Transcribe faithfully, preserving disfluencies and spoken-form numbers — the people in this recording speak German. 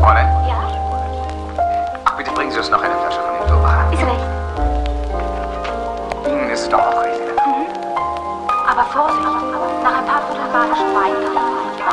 Fräulein? Ja? Ach, bitte bringen Sie uns noch eine Flasche von dem Dober. Ist recht. Ihnen ist es doch auch recht. Mhm. Aber Vorsicht, nach ein paar Vierteln magischen Wein